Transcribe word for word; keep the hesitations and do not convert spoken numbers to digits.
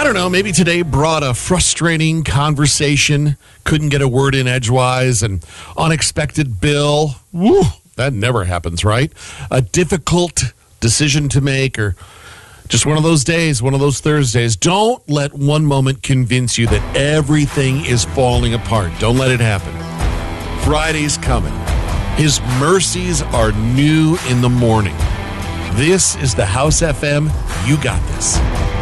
I don't know, maybe today brought a frustrating conversation, couldn't get a word in edgewise, an unexpected bill. Woo, that never happens, right? A difficult decision to make, or just one of those days, one of those Thursdays. Don't let one moment convince you that everything is falling apart. Don't let it happen. Friday's coming. His mercies are new in the morning. This is the House F M. You got this.